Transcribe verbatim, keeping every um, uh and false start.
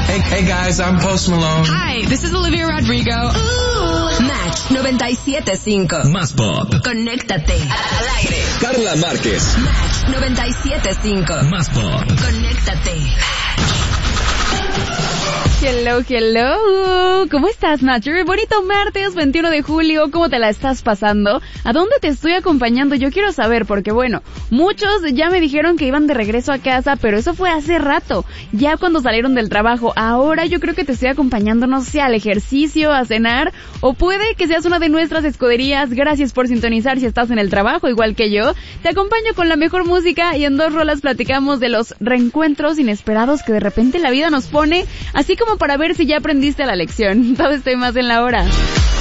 Hey, hey guys, I'm Post Malone. Hi, this is Olivia Rodrigo. Ooh. Match noventa y siete punto cinco. Más pop. Conéctate al aire. Carla Márquez. Match noventa y siete punto cinco. Más pop. Conéctate. Hello, hello. ¿Cómo estás, Nacho? Bonito martes, veintiuno de julio. ¿Cómo te la estás pasando? ¿A dónde te estoy acompañando? Yo quiero saber porque, bueno, muchos ya me dijeron que iban de regreso a casa, pero eso fue hace rato, ya cuando salieron del trabajo. Ahora yo creo que te estoy acompañando, no sé, al ejercicio, a cenar, o puede que seas una de nuestras escuderías. Gracias por sintonizar si estás en el trabajo, igual que yo. Te acompaño con la mejor música y en dos rolas platicamos de los reencuentros inesperados que de repente la vida nos pone, así como para ver si ya aprendiste la lección. Todo esto y más en la hora.